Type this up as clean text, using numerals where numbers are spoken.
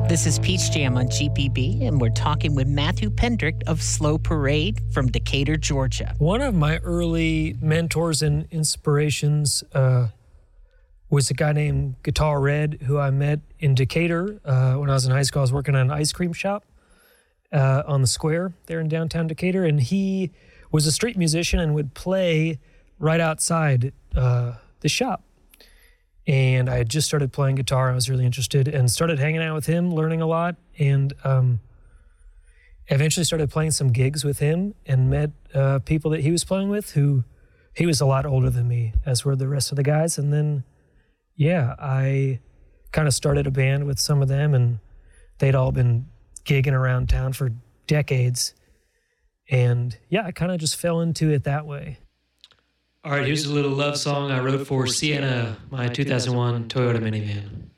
This is Peach Jam on GPB, and we're talking with Matthew Pendrick of Slow Parade from Decatur, Georgia. One of my early mentors and inspirations was a guy named Guitar Red, who I met in Decatur when I was in high school. I was working at an ice cream shop on the square there in downtown Decatur, and he was a street musician and would play right outside the shop. And I had just started playing guitar. I was really interested and started hanging out with him, learning a lot, and eventually started playing some gigs with him and met people that he was playing with who he was a lot older than me, as were the rest of the guys. And then, I kind of started a band with some of them, and they'd all been gigging around town for decades. And I kind of just fell into it that way. All right, here's a little love song I wrote for Sienna, my 2001 Toyota minivan.